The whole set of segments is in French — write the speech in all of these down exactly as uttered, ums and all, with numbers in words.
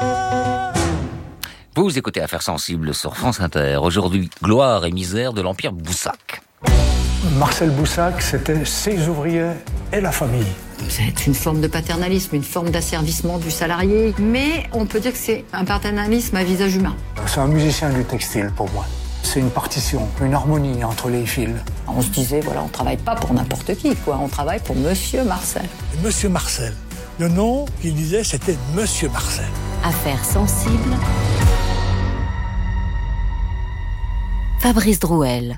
Vous écoutez Affaires sensibles sur France Inter. Aujourd'hui, gloire et misère de l'Empire Boussac. Marcel Boussac, c'était ses ouvriers et la famille. C'est une forme de paternalisme, une forme d'asservissement du salarié. Mais on peut dire que c'est un paternalisme à visage humain. C'est un musicien du textile pour moi. C'est une partition, une harmonie entre les fils. On se disait, voilà, on travaille pas pour n'importe qui, quoi. On travaille pour Monsieur Marcel. Monsieur Marcel. Le nom qu'il disait, c'était Monsieur Marcel. Affaires sensibles. Fabrice Drouel.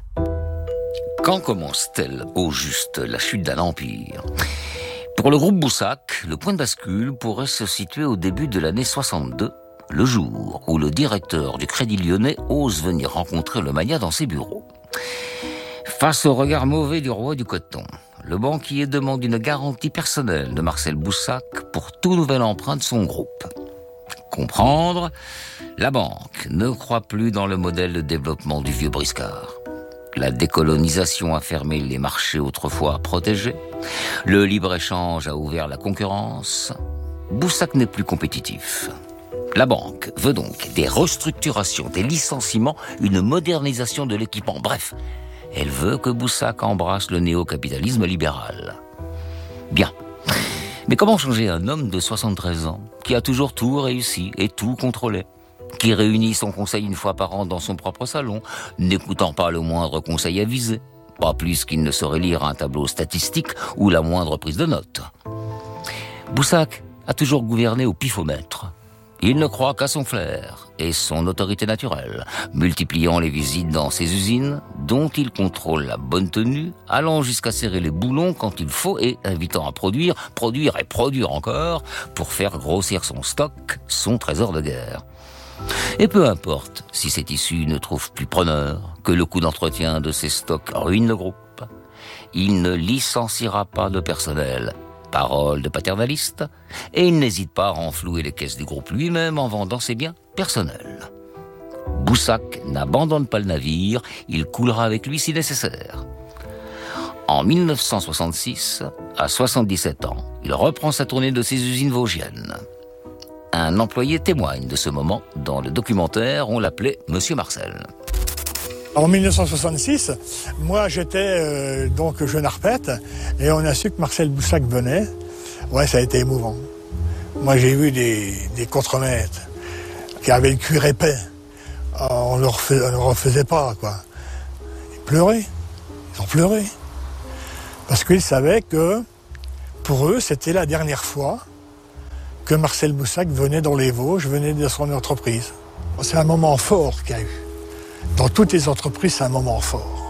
Quand commence-t-elle au juste la chute d'un empire ? Pour le groupe Boussac, le point de bascule pourrait se situer au début de l'année soixante-deux, le jour où le directeur du Crédit Lyonnais ose venir rencontrer le magnat dans ses bureaux. Face au regard mauvais du roi du coton, le banquier demande une garantie personnelle de Marcel Boussac pour tout nouvel emprunt de son groupe. Comprendre, la banque ne croit plus dans le modèle de développement du vieux briscard. La décolonisation a fermé les marchés autrefois protégés. Le libre-échange a ouvert la concurrence. Boussac n'est plus compétitif. La banque veut donc des restructurations, des licenciements, une modernisation de l'équipement. Bref, elle veut que Boussac embrasse le néo-capitalisme libéral. Bien. Mais comment changer un homme de soixante-treize ans qui a toujours tout réussi et tout contrôlé, qui réunit son conseil une fois par an dans son propre salon, n'écoutant pas le moindre conseil avisé, pas plus qu'il ne saurait lire un tableau statistique ou la moindre prise de notes. Boussac a toujours gouverné au pifomètre. Il ne croit qu'à son flair et son autorité naturelle, multipliant les visites dans ses usines, dont il contrôle la bonne tenue, allant jusqu'à serrer les boulons quand il faut et invitant à produire, produire et produire encore pour faire grossir son stock, son trésor de guerre. Et peu importe si ces tissus ne trouvent plus preneur, que le coût d'entretien de ces stocks ruine le groupe, il ne licenciera pas de personnel. Parole de paternaliste, et il n'hésite pas à renflouer les caisses du groupe lui-même en vendant ses biens personnels. Boussac n'abandonne pas le navire, il coulera avec lui si nécessaire. En mille neuf cent soixante-six, à soixante-dix-sept ans, il reprend sa tournée de ses usines vosgiennes. Un employé témoigne de ce moment dans le documentaire, on l'appelait Monsieur Marcel. En mille neuf cent soixante-six, moi j'étais euh, donc jeune arpète et on a su que Marcel Boussac venait. Ouais, ça a été émouvant. Moi j'ai vu des, des contremaîtres qui avaient le cuir épais. On ne le refaisait, on le refaisait pas, quoi. Ils pleuraient. Ils ont pleuré. Parce qu'ils savaient que pour eux c'était la dernière fois que Marcel Boussac venait dans les Vosges, venait de son entreprise. C'est un moment fort qu'il y a eu. Dans toutes les entreprises, c'est un moment fort.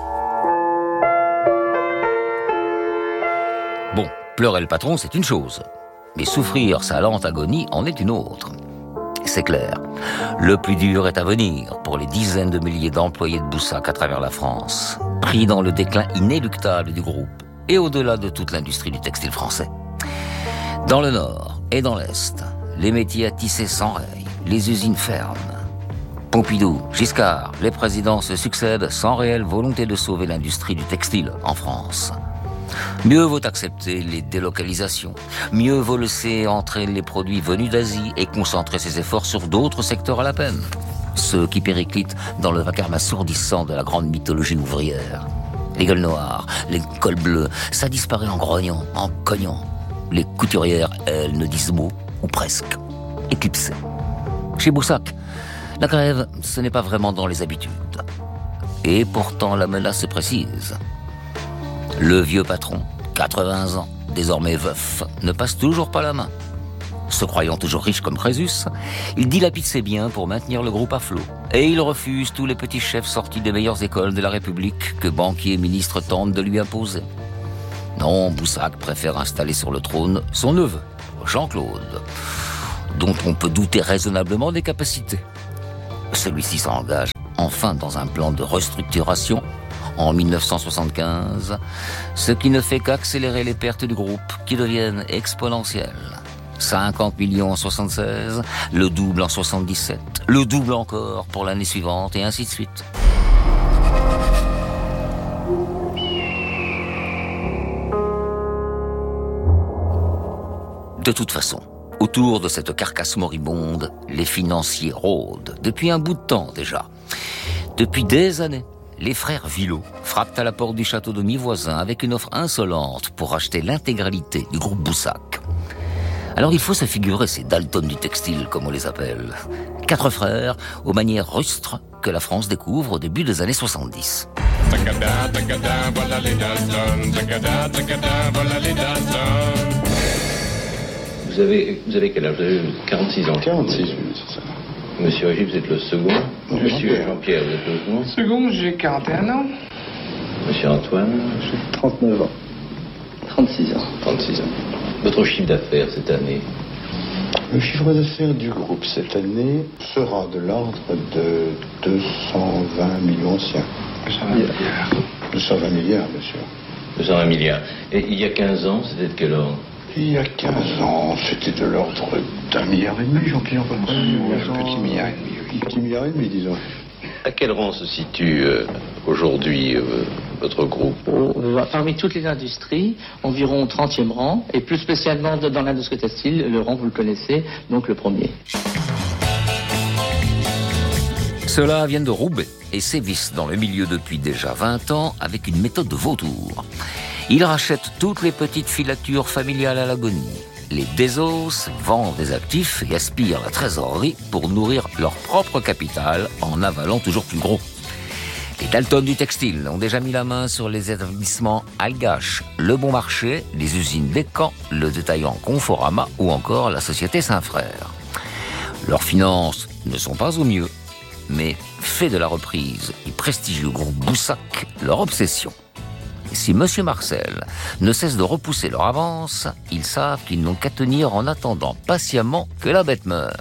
Bon, pleurer le patron, c'est une chose. Mais souffrir sa lente agonie en est une autre. C'est clair, le plus dur est à venir pour les dizaines de milliers d'employés de Boussac à travers la France, pris dans le déclin inéluctable du groupe et au-delà de toute l'industrie du textile français. Dans le Nord et dans l'Est, les métiers à tisser s'enrayent, les usines ferment. Pompidou, Giscard, les présidents se succèdent sans réelle volonté de sauver l'industrie du textile en France. Mieux vaut accepter les délocalisations, mieux vaut laisser entrer les produits venus d'Asie et concentrer ses efforts sur d'autres secteurs à la peine. Ceux qui périclitent dans le vacarme assourdissant de la grande mythologie ouvrière. Les gueules noires, les cols bleus, ça disparaît en grognant, en cognant. Les couturières, elles, ne disent mot, ou presque, éclipsées. Chez Boussac, la grève, ce n'est pas vraiment dans les habitudes. Et pourtant, la menace se précise. Le vieux patron, quatre-vingts ans, désormais veuf, ne passe toujours pas la main. Se croyant toujours riche comme Crésus, il dilapide ses biens pour maintenir le groupe à flot. Et il refuse tous les petits chefs sortis des meilleures écoles de la République que banquiers et ministres tentent de lui imposer. Non, Boussac préfère installer sur le trône son neveu, Jean-Claude, dont on peut douter raisonnablement des capacités. Celui-ci s'engage enfin dans un plan de restructuration en mille neuf cent soixante-quinze, ce qui ne fait qu'accélérer les pertes du groupe qui deviennent exponentielles. cinquante millions en soixante-seize, le double en soixante-dix-sept, le double encore pour l'année suivante et ainsi de suite. De toute façon, Autour de cette carcasse moribonde, les financiers rôdent, depuis un bout de temps déjà. Depuis des années, les frères Villot frappent à la porte du château de mi-voisin avec une offre insolente pour acheter l'intégralité du groupe Boussac. Alors il faut se figurer ces Dalton du textile, comme on les appelle. Quatre frères, aux manières rustres, que la France découvre au début des années soixante-dix. Tagada, tagada, voilà les Dalton. Tagada, tagada, voilà les Dalton. Vous avez, vous avez quel âge? Vous avez quarante-six ans. quarante-six, oui, c'est ça. Monsieur Régis, vous êtes le second. Oui, Monsieur Jean-Pierre. Jean-Pierre, vous êtes le second. Second, j'ai quarante et un ans. Monsieur Antoine. J'ai trente-neuf ans. trente-six ans. trente-six ans. Votre chiffre d'affaires cette année? Le chiffre d'affaires du groupe cette année sera de l'ordre de deux cent vingt millions siens. deux cent vingt milliards. deux cent vingt milliards, bien sûr. deux cent vingt milliards. Et il y a quinze ans, c'était de quel ordre? Il y a quinze ans, c'était de l'ordre d'un milliard et demi, Jean-Pierre, à peu près. Un petit milliard et demi, oui. Un petit milliard et demi, disons. À quel rang se situe euh, aujourd'hui euh, votre groupe? Parmi toutes les industries, environ au trentième rang, et plus spécialement dans l'industrie textile, le rang, vous le connaissez, donc le premier. Ceux-là viennent de Roubaix et sévissent dans le milieu depuis déjà vingt ans avec une méthode de vautour. Ils rachètent toutes les petites filatures familiales à l'agonie, les désossent, vendent des actifs et aspirent la trésorerie pour nourrir leur propre capital en avalant toujours plus gros. Les Dalton du textile ont déjà mis la main sur les établissements Algache, Le Bon Marché, les usines Descamps, le détaillant Conforama ou encore la société Saint-Frère. Leurs finances ne sont pas au mieux, mais fait de la reprise du prestigieux groupe Boussac leur obsession. Si Monsieur Marcel ne cesse de repousser leur avance, ils savent qu'ils n'ont qu'à tenir en attendant patiemment que la bête meure.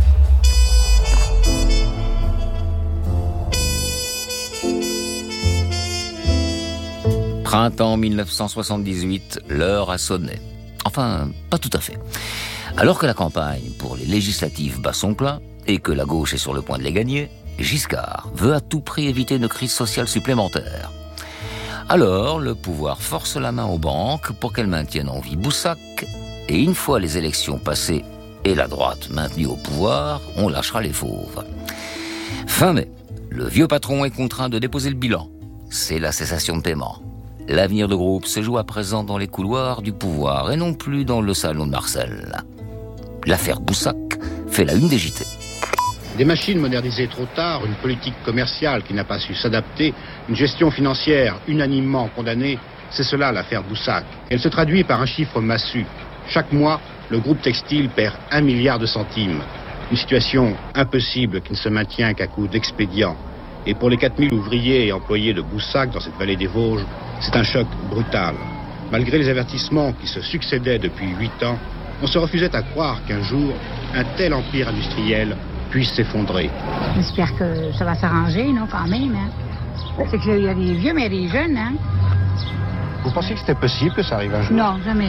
Printemps mille neuf cent soixante-dix-huit, l'heure a sonné. Enfin, pas tout à fait. Alors que la campagne pour les législatives bat son plein et que la gauche est sur le point de les gagner, Giscard veut à tout prix éviter une crise sociale supplémentaire. Alors, le pouvoir force la main aux banques pour qu'elles maintiennent en vie Boussac, et une fois les élections passées et la droite maintenue au pouvoir, on lâchera les fauves. Fin mai, le vieux patron est contraint de déposer le bilan. C'est la cessation de paiement. L'avenir du groupe se joue à présent dans les couloirs du pouvoir et non plus dans le salon de Marcel. L'affaire Boussac fait la une des J T. Des machines modernisées trop tard, une politique commerciale qui n'a pas su s'adapter, une gestion financière unanimement condamnée, c'est cela l'affaire Boussac. Elle se traduit par un chiffre massu. Chaque mois, le groupe textile perd un milliard de centimes. Une situation impossible qui ne se maintient qu'à coup d'expédients. Et pour les quatre mille ouvriers et employés de Boussac dans cette vallée des Vosges, c'est un choc brutal. Malgré les avertissements qui se succédaient depuis huit ans, on se refusait à croire qu'un jour, un tel empire industriel puisse s'effondrer. J'espère que ça va s'arranger, non, quand même. Hein. C'est qu'il y a des vieux, mais des jeunes. Hein. Vous pensiez que c'était possible que ça arrive un jour? Non, jamais.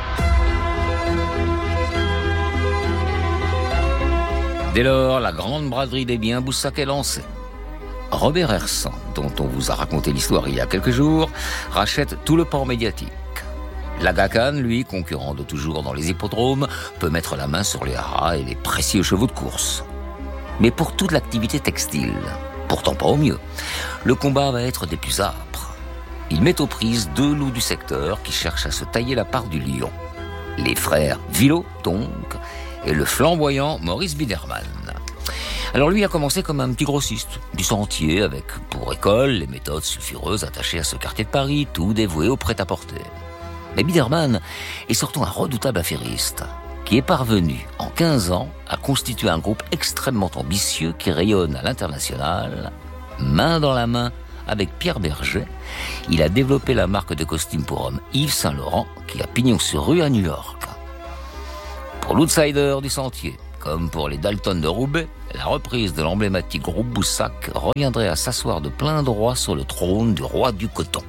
Dès lors, la grande braderie des biens Boussac est lancée. Robert Hersan, dont on vous a raconté l'histoire il y a quelques jours, rachète tout le port médiatique. Lagacan, lui, concurrent de toujours dans les hippodromes, peut mettre la main sur les haras et les précieux chevaux de course. Mais pour toute l'activité textile, pourtant pas au mieux, le combat va être des plus âpres. Il met aux prises deux loups du secteur qui cherchent à se tailler la part du lion. Les frères Villot, donc, et le flamboyant Maurice Biedermann. Alors lui a commencé comme un petit grossiste du Sentier, avec pour école les méthodes sulfureuses attachées à ce quartier de Paris, tout dévoué au prêt-à-porter. Mais Biedermann est surtout un redoutable affairiste, qui est parvenu, en quinze ans, à constituer un groupe extrêmement ambitieux qui rayonne à l'international. Main dans la main avec Pierre Berger, il a développé la marque de costumes pour hommes Yves Saint Laurent, qui a pignon sur rue à New York. Pour l'outsider du Sentier, comme pour les Dalton de Roubaix, la reprise de l'emblématique groupe Boussac reviendrait à s'asseoir de plein droit sur le trône du roi du coton.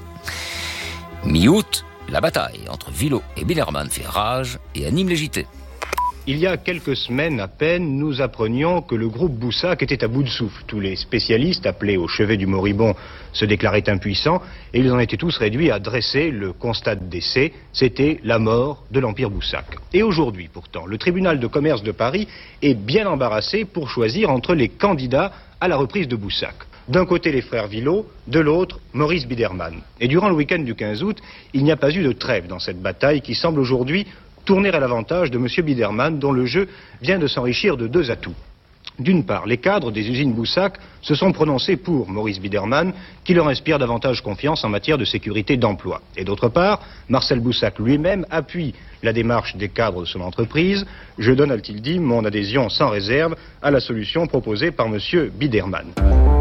Mi-août, la bataille entre Villot et Biedermann fait rage et anime les J T. Il y a quelques semaines à peine, nous apprenions que le groupe Boussac était à bout de souffle. Tous les spécialistes appelés au chevet du moribond se déclaraient impuissants et ils en étaient tous réduits à dresser le constat de décès. C'était la mort de l'Empire Boussac. Et aujourd'hui, pourtant, le tribunal de commerce de Paris est bien embarrassé pour choisir entre les candidats à la reprise de Boussac. D'un côté les frères Villot, de l'autre Maurice Biedermann. Et durant le week-end du quinze août, il n'y a pas eu de trêve dans cette bataille qui semble aujourd'hui tourner à l'avantage de M. Biedermann, dont le jeu vient de s'enrichir de deux atouts. D'une part, les cadres des usines Boussac se sont prononcés pour Maurice Biedermann, qui leur inspire davantage confiance en matière de sécurité d'emploi. Et d'autre part, Marcel Boussac lui-même appuie la démarche des cadres de son entreprise. Je donne, a-t-il dit, mon adhésion sans réserve à la solution proposée par M. Biedermann.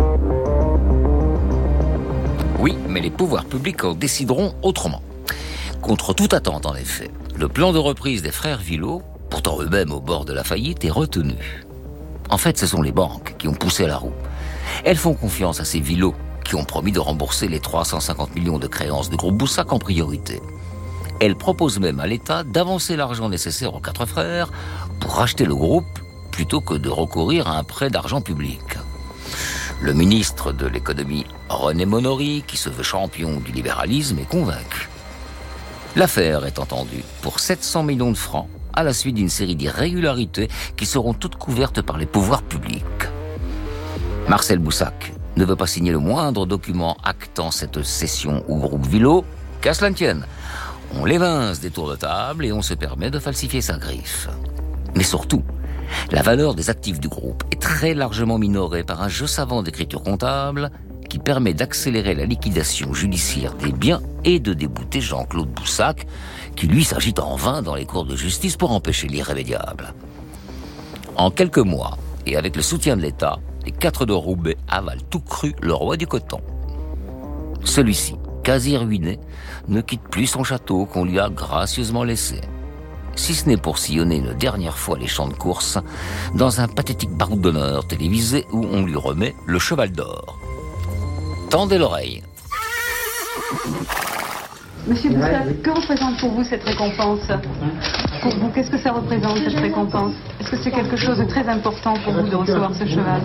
Oui, mais les pouvoirs publics en décideront autrement. Contre toute attente, en effet, le plan de reprise des frères Villot, pourtant eux-mêmes au bord de la faillite, est retenu. En fait, ce sont les banques qui ont poussé la roue. Elles font confiance à ces Villot qui ont promis de rembourser les trois cent cinquante millions de créances du groupe Boussac en priorité. Elles proposent même à l'État d'avancer l'argent nécessaire aux quatre frères pour racheter le groupe plutôt que de recourir à un prêt d'argent public. Le ministre de l'économie, René Monory, qui se veut champion du libéralisme, est convaincu. L'affaire est entendue pour sept cents millions de francs à la suite d'une série d'irrégularités qui seront toutes couvertes par les pouvoirs publics. Marcel Boussac ne veut pas signer le moindre document actant cette cession au groupe Villot, qu'à cela ne tienne. On l'évince des tours de table et on se permet de falsifier sa griffe. Mais surtout, la valeur des actifs du groupe est très largement minorée par un jeu savant d'écriture comptable qui permet d'accélérer la liquidation judiciaire des biens et de débouter Jean-Claude Boussac, qui lui s'agite en vain dans les cours de justice pour empêcher l'irrémédiable. En quelques mois, et avec le soutien de l'État, les quatre de Roubaix avalent tout cru le roi du coton. Celui-ci, quasi ruiné, ne quitte plus son château qu'on lui a gracieusement laissé. Si ce n'est pour sillonner une dernière fois les champs de course dans un pathétique baroud d'honneur télévisé où on lui remet le cheval d'or. Tendez l'oreille. Monsieur Boussac, que représente pour vous cette récompense? Pour vous, qu'est-ce que ça représente, cette récompense? Est-ce que c'est quelque chose de très important pour vous de recevoir ce cheval?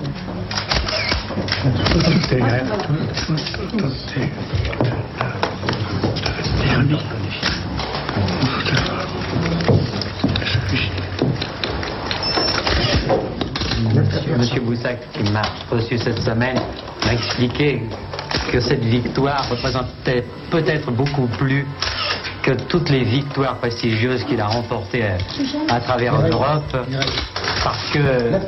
Monsieur Boussac, qui m'a reçu cette semaine, m'a expliqué que cette victoire représentait peut-être beaucoup plus que toutes les victoires prestigieuses qu'il a remportées à travers l'Europe, parce que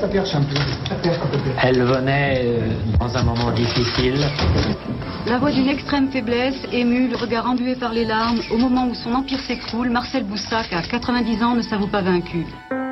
elle venait dans un moment difficile. La voix d'une extrême faiblesse, émue, le regard embué par les larmes, au moment où son empire s'écroule, Marcel Boussac, à quatre-vingt-dix ans, ne s'avoue pas vaincu.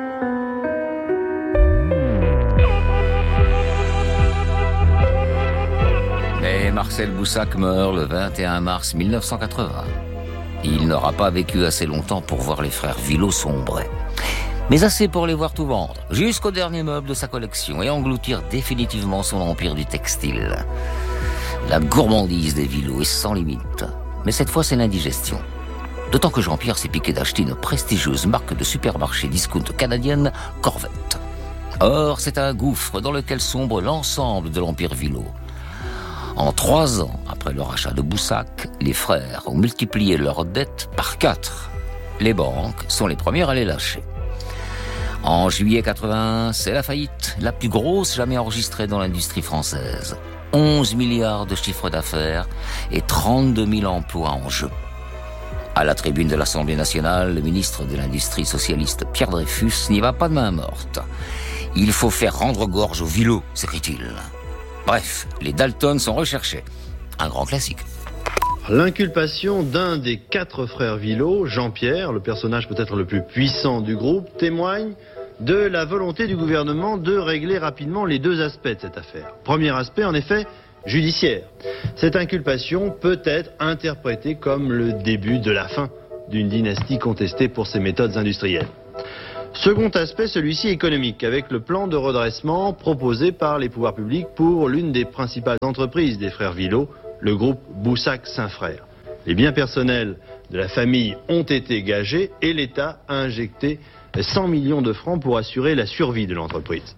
Mais Marcel Boussac meurt le vingt et un mars mille neuf cent quatre-vingts. Il n'aura pas vécu assez longtemps pour voir les frères Villot sombrer. Mais assez pour les voir tout vendre, jusqu'au dernier meuble de sa collection, et engloutir définitivement son empire du textile. La gourmandise des Villot est sans limite. Mais cette fois, c'est l'indigestion. D'autant que Jean-Pierre s'est piqué d'acheter une prestigieuse marque de supermarché discount canadienne, Corvette. Or, c'est un gouffre dans lequel sombre l'ensemble de l'empire Villot. En trois ans, après le rachat de Boussac, les frères ont multiplié leurs dettes par quatre. Les banques sont les premières à les lâcher. En juillet quatre-vingt-un, c'est la faillite, la plus grosse jamais enregistrée dans l'industrie française. onze milliards de chiffre d'affaires et trente-deux mille emplois en jeu. À la tribune de l'Assemblée nationale, le ministre de l'Industrie socialiste Pierre Dreyfus n'y va pas de main morte. Il faut faire rendre gorge aux Villot, s'écrit-il. Bref, les Dalton sont recherchés. Un grand classique. L'inculpation d'un des quatre frères Villot, Jean-Pierre, le personnage peut-être le plus puissant du groupe, témoigne de la volonté du gouvernement de régler rapidement les deux aspects de cette affaire. Premier aspect, en effet, judiciaire. Cette inculpation peut être interprétée comme le début de la fin d'une dynastie contestée pour ses méthodes industrielles. Second aspect, celui-ci économique, avec le plan de redressement proposé par les pouvoirs publics pour l'une des principales entreprises des frères Villot, le groupe Boussac-Saint-Frère. Les biens personnels de la famille ont été gagés et l'État a injecté cent millions de francs pour assurer la survie de l'entreprise.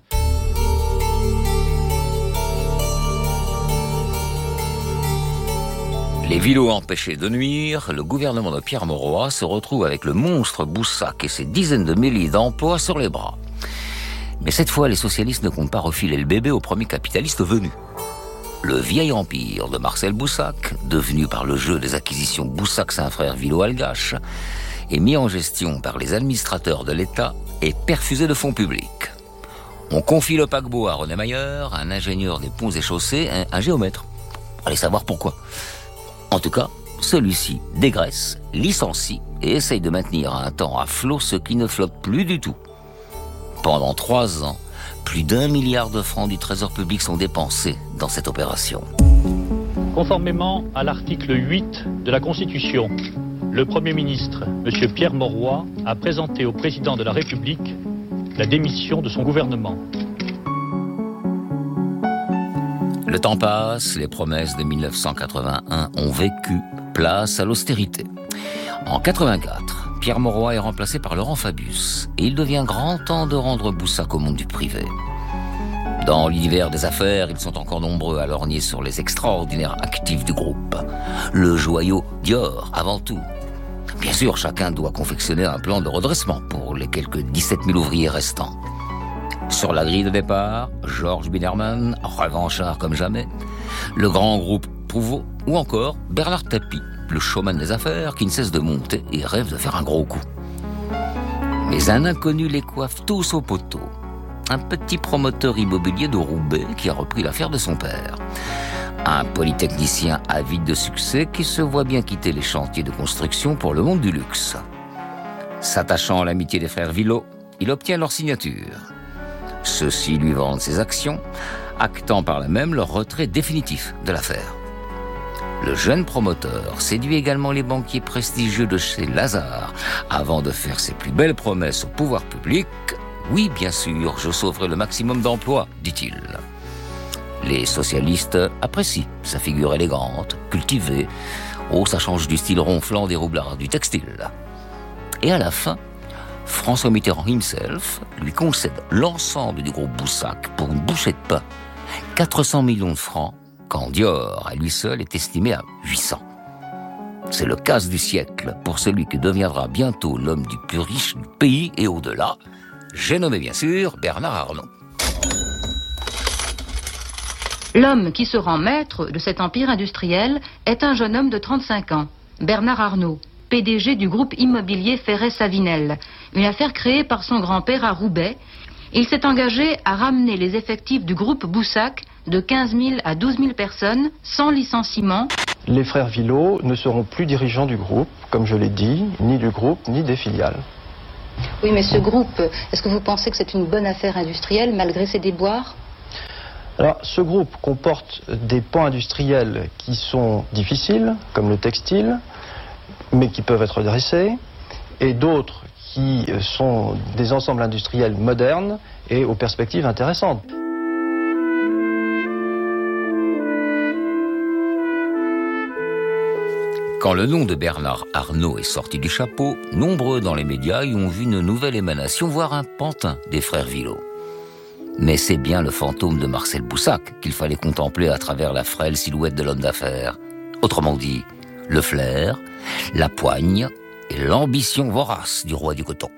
Les Villot empêchés de nuire, le gouvernement de Pierre Mauroy se retrouve avec le monstre Boussac et ses dizaines de milliers d'emplois sur les bras. Mais cette fois, les socialistes ne comptent pas refiler le bébé au premier capitaliste venu. Le vieil empire de Marcel Boussac, devenu par le jeu des acquisitions Boussac-Saint-Frère Villot-Algache, est mis en gestion par les administrateurs de l'État et perfusé de fonds publics. On confie le paquebot à René Mayer, un ingénieur des ponts et chaussées, un, un géomètre. Allez savoir pourquoi. En tout cas, celui-ci dégraisse, licencie et essaye de maintenir un temps à flot ce qui ne flotte plus du tout. Pendant trois ans, plus d'un milliard de francs du trésor public sont dépensés dans cette opération. Conformément à l'article huit de la Constitution, le Premier ministre, M. Pierre Mauroy, a présenté au Président de la République la démission de son gouvernement. Le temps passe, les promesses de mille neuf cent quatre-vingt-un ont vécu, place à l'austérité. En quatre-vingt-quatre, Pierre Mauroy est remplacé par Laurent Fabius et il devient grand temps de rendre Boussac au monde du privé. Dans l'univers des affaires, ils sont encore nombreux à lorgner sur les extraordinaires actifs du groupe. Le joyau Dior, avant tout. Bien sûr, chacun doit confectionner un plan de redressement pour les quelques dix-sept mille ouvriers restants. Sur la grille de départ, Georges Biedermann, revanchard comme jamais, le grand groupe Prouveau, ou encore Bernard Tapie, le showman des affaires qui ne cesse de monter et rêve de faire un gros coup. Mais un inconnu les coiffe tous au poteau. Un petit promoteur immobilier de Roubaix qui a repris l'affaire de son père. Un polytechnicien avide de succès qui se voit bien quitter les chantiers de construction pour le monde du luxe. S'attachant à l'amitié des frères Villot, il obtient leur signature. Ceux-ci lui vendent ses actions, actant par là même leur retrait définitif de l'affaire. Le jeune promoteur séduit également les banquiers prestigieux de chez Lazare, avant de faire ses plus belles promesses au pouvoir public. Oui, bien sûr, je sauverai le maximum d'emplois, dit-il. Les socialistes apprécient sa figure élégante, cultivée. Oh, ça change du style ronflant des roublards du textile. Et à la fin, François Mitterrand himself lui concède l'ensemble du groupe Boussac pour une bouchée de pain. quatre cents millions de francs, quand Dior, à lui seul, est estimé à huit cents. C'est le casse du siècle pour celui qui deviendra bientôt l'homme du plus riche du pays et au-delà. J'ai nommé bien sûr Bernard Arnault. L'homme qui se rend maître de cet empire industriel est un jeune homme de trente-cinq ans, Bernard Arnault, P D G du groupe immobilier Ferret-Savinel, une affaire créée par son grand-père à Roubaix. Il s'est engagé à ramener les effectifs du groupe Boussac de quinze mille à douze mille personnes, sans licenciement. Les frères Villot ne seront plus dirigeants du groupe, comme je l'ai dit, ni du groupe, ni des filiales. Oui, mais ce groupe, est-ce que vous pensez que c'est une bonne affaire industrielle, malgré ses déboires ? Alors, ce groupe comporte des pans industriels qui sont difficiles, comme le textile, mais qui peuvent être dressés, et d'autres qui sont des ensembles industriels modernes et aux perspectives intéressantes. Quand le nom de Bernard Arnault est sorti du chapeau, nombreux dans les médias y ont vu une nouvelle émanation, voire un pantin des frères Villot. Mais c'est bien le fantôme de Marcel Boussac qu'il fallait contempler à travers la frêle silhouette de l'homme d'affaires. Autrement dit, le flair, la poigne et l'ambition vorace du roi du coton.